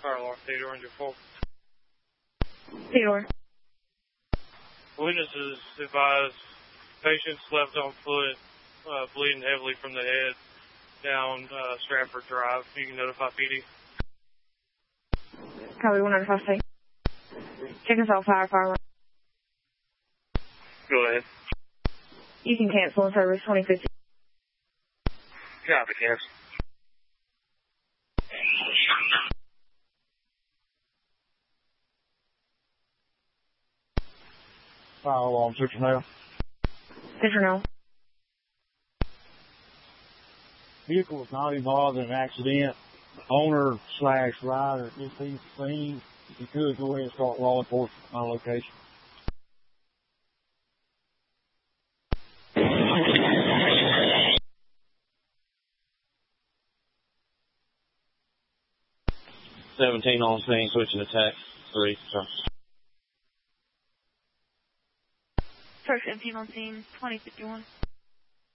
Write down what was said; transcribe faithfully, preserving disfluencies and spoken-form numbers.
fire alarm. Theodore on your four. Theodore. Witnesses advise patients left on foot, uh, bleeding heavily from the head down uh, Stratford Drive. You can notify P D. Copy one ninety-five state. Check us out, fire, fire alarm. Go ahead. You can cancel in service twenty fifty. Copy, cancel. Fire alarm, Citronelle. Citronelle. Vehicle was not involved in an accident. Owner slash rider is the scene. If you could, go ahead and start law enforcement on location. seventeen on scene, switching to tax three. Sorry. Truck seventeen on scene, twenty fifty-one.